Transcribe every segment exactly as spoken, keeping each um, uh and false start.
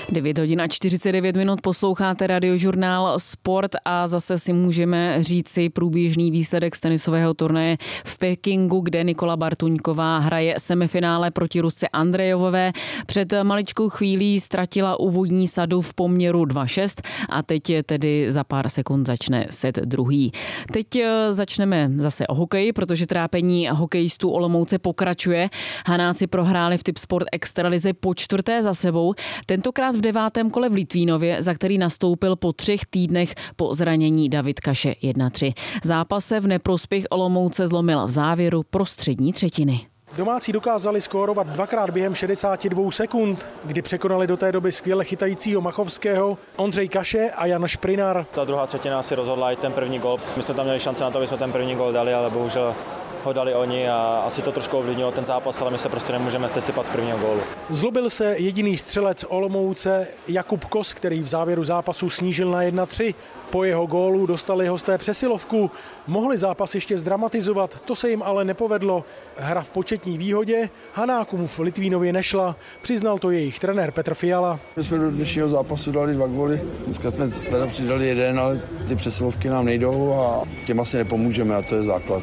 devět hodin a čtyřicet devět minut posloucháte Radiožurnál Sport a zase si můžeme říci průběžný výsledek z tenisového turnaje v Pekingu, kde Nikola Bartuňková hraje semifinále proti Rusce Andrejovové. Před maličkou chvílí ztratila úvodní sadu v poměru dva šest a teď je tedy za pár sekund začne set druhý. Teď začneme zase o hokeji, protože trápení hokejistů Olomouce pokračuje. Hanáci prohráli v Tipsport Extralize po čtvrté za sebou, tentokrát v devátém kole v Litvínově, za který nastoupil po třech týdnech po zranění David Kaše jedna tři. Zápas se v neprospěch Olomouce zlomil v závěru prostřední třetiny. Domácí dokázali skórovat dvakrát během šedesát dva sekund, kdy překonali do té doby skvěle chytajícího Machovského Ondřej Kaše a Jan Šprinar. Ta druhá třetina si rozhodla i ten první gól. My jsme tam měli šance na to, aby jsme ten první gól dali, ale bohužel ho dali oni a asi to trošku ovlivnilo ten zápas, ale my se prostě nemůžeme sesypat z prvního gólu. Zlobil se jediný střelec Olomouce Jakub Kos, který v závěru zápasu snížil na jedna tři. Po jeho gólu dostali hosté přesilovku. Mohli zápas ještě zdramatizovat, to se jim ale nepovedlo. Hra v početní výhodě Hanákům v Litvínově nešla, přiznal to jejich trenér Petr Fiala. My jsme do dnešního zápasu dali dva góly, dneska jsme teda přidali jeden, ale ty přesilovky nám nejdou a těm asi nepomůžeme a to je základ.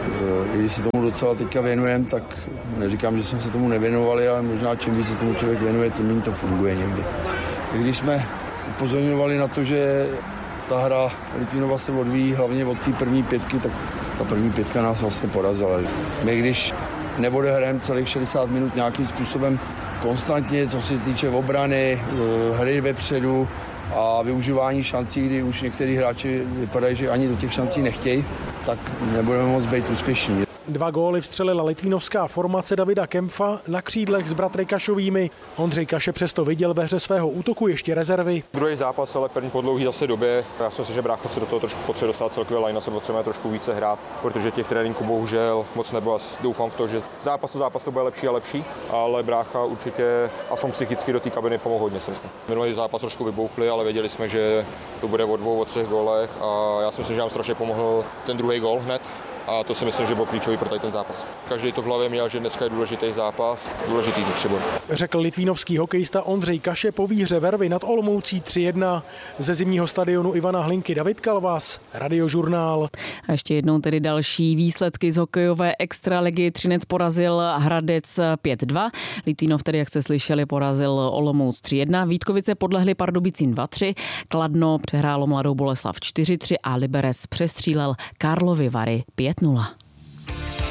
I když se tomu docela teďka věnujeme, tak neříkám, že jsme se tomu nevěnovali, ale možná čím víc se tomu člověk věnuje, tím méně to funguje někdy. I když jsme upozorňovali na to, že ta hra Litvínova se odvíjí hlavně od té první pětky, tak ta první pětka nás vlastně porazila. My když neodehrajeme celých šedesát minut nějakým způsobem konstantně, co se týče obrany, hry vepředu a využívání šancí, kdy už některý hráči vypadají, že ani do těch šancí nechtějí, tak nebudeme moc být úspěšní. Dva góly vstřelila litvínovská formace Davida Kempfa na křídlech s bratry Kašovými. Ondřej Kaše přesto viděl ve hře svého útoku ještě rezervy. Druhý zápas, ale první po dlouhý zase době. Já si myslím, že brácha se do toho trošku potřebuje dostat celkově line, se potřebuje trošku více hrát, protože těch tréninků bohužel moc nebylo. Doufám v to, že zápas to zápas to bude lepší a lepší, ale brácha určitě aspoň psychicky do té kabiny pomohl hodně, si myslím. Minulý zápas trošku vybouchli, ale věděli jsme, že to bude o dvou, o třech gólech a já si myslím, že nám strašně pomohl ten druhý gól hned. A to si myslím, že byl klíčový pro tady ten zápas. Každý to v hlavě měl, že dneska je důležitý zápas, důležitý ty tři body. Řekl litvínovský hokejista Ondřej Kaše po výhře Vervy nad Olomoucí tři jedna. Ze zimního stadionu Ivana Hlinky David Kalvás, Radiožurnál. A ještě jednou tedy další výsledky z hokejové extraligy. Třinec porazil Hradec pět dva. Litvínov tedy, jak jste slyšeli, porazil Olomouc tři jedna. Vítkovice podlehly Pardubicím dva tři. Kladno přehrálo Mladou Boleslav čtyři tři a Liberec přestřílel Karlovy Vary pět nula.